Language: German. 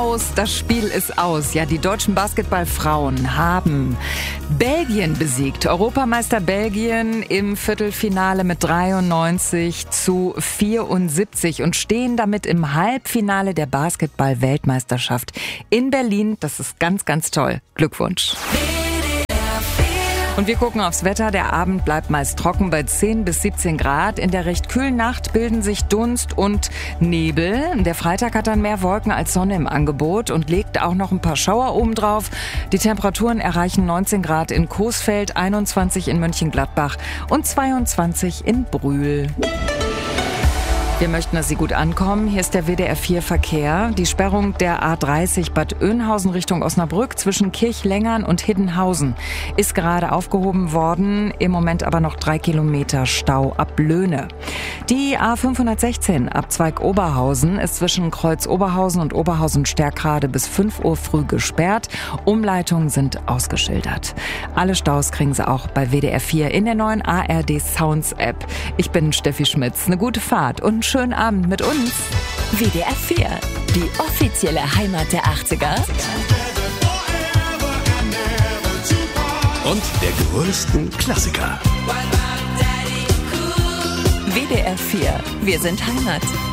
Das Spiel ist aus. Ja, die deutschen Basketballfrauen haben Belgien besiegt. Europameister Belgien im Viertelfinale mit 93-74 und stehen damit im Halbfinale der Basketball-Weltmeisterschaft in Berlin. Das ist ganz, ganz toll. Glückwunsch. Und wir gucken aufs Wetter. Der Abend bleibt meist trocken bei 10 bis 17 Grad. In der recht kühlen Nacht bilden sich Dunst und Nebel. Der Freitag hat dann mehr Wolken als Sonne im Angebot und legt auch noch ein paar Schauer obendrauf. Die Temperaturen erreichen 19 Grad in Coesfeld, 21 in Mönchengladbach und 22 in Brühl. Wir möchten, dass Sie gut ankommen. Hier ist der WDR 4 Verkehr. Die Sperrung der A30 Bad Oeynhausen Richtung Osnabrück zwischen Kirchlengern und Hiddenhausen ist gerade aufgehoben worden. Im Moment aber noch 3 Kilometer Stau ab Löhne. Die A516 ab Zweig Oberhausen ist zwischen Kreuz Oberhausen und Oberhausen-Stärkrade bis 5 Uhr früh gesperrt. Umleitungen sind ausgeschildert. Alle Staus kriegen Sie auch bei WDR 4 in der neuen ARD Sounds App. Ich bin Steffi Schmitz. Eine gute Fahrt und einen schönen Abend mit uns. WDR 4, die offizielle Heimat der 80er. Und der größten Klassiker. WDR 4, wir sind Heimat.